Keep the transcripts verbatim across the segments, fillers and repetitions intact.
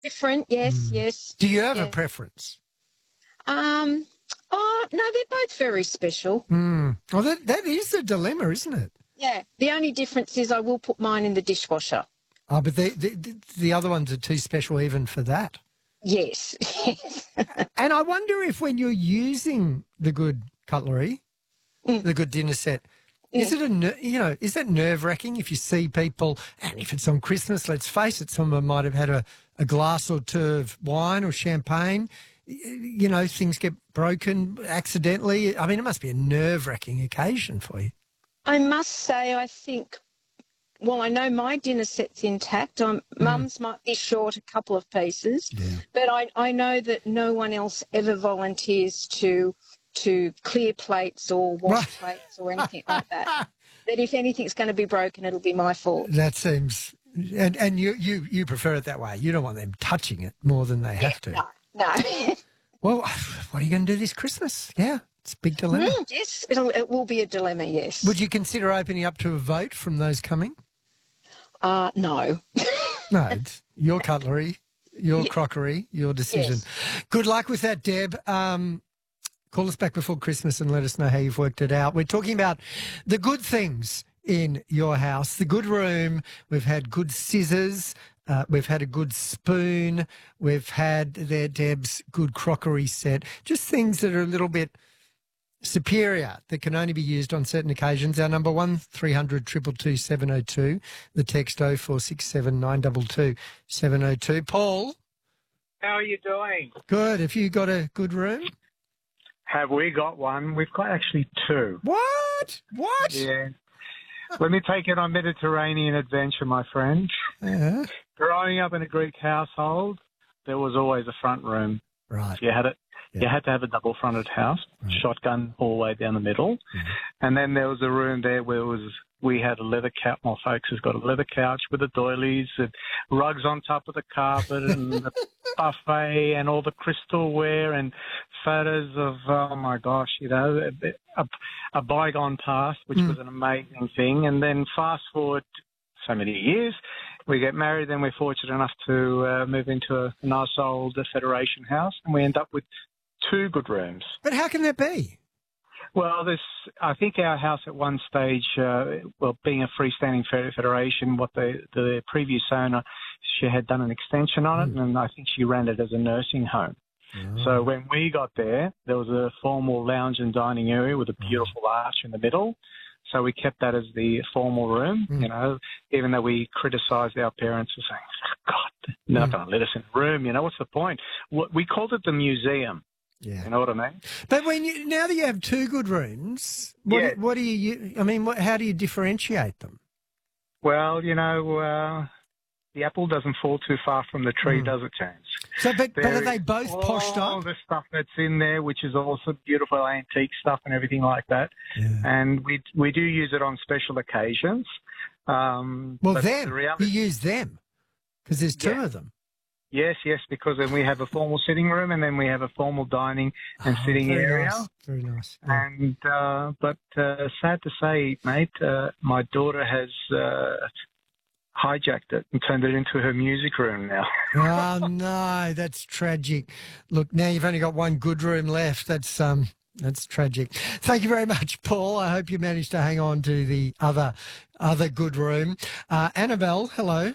Different, yes, Mm. yes. Do you have yeah. a preference? Um, oh, no, they're both very special. Mm. Well, that, that is the dilemma, isn't it? Yeah, the only difference is I will put mine in the dishwasher. Oh, but the, the, the other ones are too special even for that. Yes, yes. And I wonder if when you're using the good cutlery, Mm. the good dinner set, Mm. is it a ner- you know is that nerve wracking if you see people, and if it's on Christmas, let's face it, some of them might have had a, a glass or two of wine or champagne. Y- You know, things get broken accidentally. I mean, it must be a nerve wracking occasion for you. I must say, I think, well, I know my dinner set's intact. Um, Mum's might be short a couple of pieces, Yeah. but I, I know that no one else ever volunteers to to clear plates or wash Right. plates or anything like that. That if anything's going to be broken, it'll be my fault. That seems, and and you you you prefer it that way. You don't want them touching it more than they have to. No, no. Well, what are you going to do this Christmas? Yeah, it's a big dilemma. Mm, yes, it'll, it will be a dilemma, yes. Would you consider opening up to a vote from those coming? Uh, no. No, it's your cutlery, your Ye- crockery, your decision. Yes. Good luck with that, Deb. Um, call us back before Christmas and let us know how you've worked it out. We're talking about the good things in your house, the good room. We've had good scissors. Uh, we've had a good spoon. We've had there, Deb's good crockery set. Just things that are a little bit superior that can only be used on certain occasions. Our number one three hundred two two two seven oh two. The text oh four six seven nine two two seven oh two. Paul, How are you doing? good. Have you got a good room? Have we got one? We've got actually two. What? What? Yeah. Let me take it on Mediterranean adventure, my friend. Yeah. Growing up in a Greek household, there was always a front room. Right. You had it. Yeah. You had to have a double-fronted house, Right. shotgun all the way down the middle, Mhm. and then there was a room there where it was we had a leather couch. My folks has got a leather couch with the doilies and rugs on top of the carpet and the buffet and all the crystalware and photos of oh my gosh, you know, a, a bygone past, which Mm. was an amazing thing. And then fast forward so many years. We get married, then we're fortunate enough to uh, move into a nice old Federation house, and we end up with two good rooms. But how can that be? Well, this I think our house at one stage, uh, well, being a freestanding federation, what the the previous owner, she had done an extension on it, Mm. and I think she ran it as a nursing home. Oh. So when we got there, there was a formal lounge and dining area with a beautiful arch in the middle. So we kept that as the formal room, Mm. you know, even though we criticised our parents for saying, God, they're not Mm. going to let us in the room, you know, what's the point? What- We called it the museum, Yeah. you know what I mean? But when you now that you have two good rooms, what Yeah. do, what do you? I mean, what, how do you differentiate them? Well, you know, uh, the apple doesn't fall too far from the tree, Mm. does it, James? So, but, but There are they is both poshed all up? the stuff that's in there, which is also beautiful antique stuff and everything like that. Yeah. And we we do use it on special occasions. Um, Well, but them the reality, you use them because there's two Yeah. of them. yes, yes, because then we have a formal sitting room and then we have a formal dining and Oh, sitting very area. Nice. Very nice. Yeah. And uh, but uh, sad to say, mate, uh, my daughter has uh, hijacked it and turned it into her music room now. Oh no, that's tragic. Look, now you've only got one good room left. That's um, that's tragic. Thank you very much, Paul. I hope you managed to hang on to the other other good room. Uh, Annabelle, hello.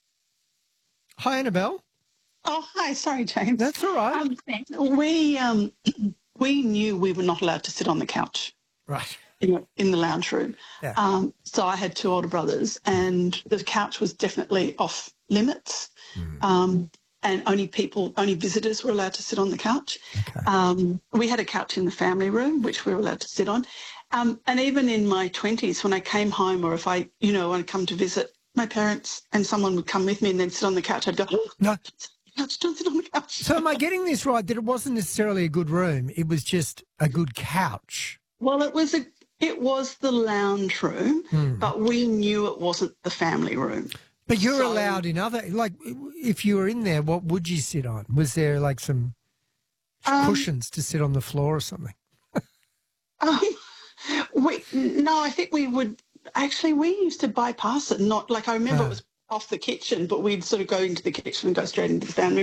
Hi, Annabelle. Oh, hi. Sorry, James. That's all right. Um, we um, we knew we were not allowed to sit on the couch Right. in, in the lounge room. Yeah. Um, so I had two older brothers, and the couch was definitely off limits. Mm. Um, and only people, only visitors were allowed to sit on the couch. Okay. Um, we had a couch in the family room, which we were allowed to sit on. Um, and even in my twenties, when I came home, or if I, you know, want to come to visit my parents, and someone would come with me and then sit on the couch, I'd go, oh, No. couch, don't sit on the couch. So am I getting this right that it wasn't necessarily a good room, it was just a good couch? Well, it was a, it was the lounge room, Hmm. but we knew it wasn't the family room. But you're So- allowed in other, like, if you were in there, what would you sit on? Was there like some Um, cushions to sit on the floor or something? Um, we no, I think we would actually. We used to bypass it. Not like I remember Ah. it was off the kitchen, but we'd sort of go into the kitchen and go straight into the family